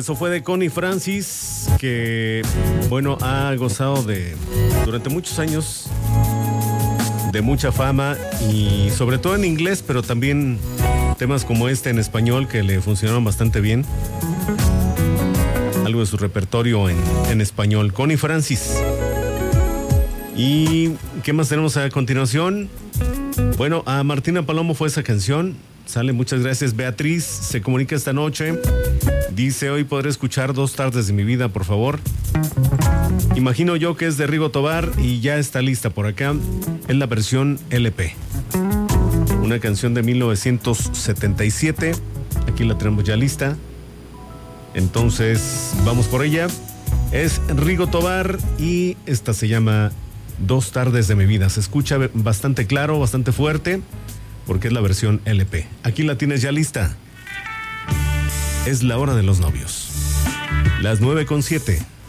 Eso fue de Connie Francis, que, bueno, ha gozado durante muchos años de mucha fama y sobre todo en inglés, pero también temas como este en español que le funcionaron bastante bien. Algo de su repertorio en español. Connie Francis. ¿Y qué más tenemos a continuación? Bueno, a Martina Palomo fue esa canción. Sale, muchas gracias. Beatriz se comunica esta noche. Dice, hoy podré escuchar 2 tardes de mi vida, por favor. Imagino yo que es de Rigo Tobar y ya está lista por acá. Es la versión LP. Una canción de 1977. Aquí la tenemos ya lista. Entonces, vamos por ella. Es Rigo Tobar y esta se llama 2 tardes de mi vida. Se escucha bastante claro, bastante fuerte, porque es la versión LP. Aquí la tienes ya lista. Es la hora de los novios. Las 9:07.